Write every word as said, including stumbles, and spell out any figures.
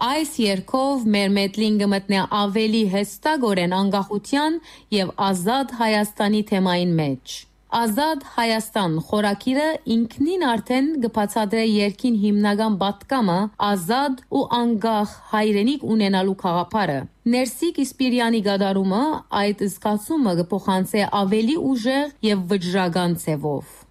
Այս երգով մեր մեդլին կմտնե ավելի հստակորեն անկախության եւ ազատ Հայաստանի թեմային մեջ։ Ազատ Հայաստան խորագիրը ինքնին արդեն կբացատրե երգին հիմնական պատկամը ազատ ու անկախ հայրենիք ունենալու գաղափարը։ Ներսիկ Իսպիրյանի գդարումը այդ զգացումը կփոխանցե ավելի ուժեղ եւ վճռական ձևով։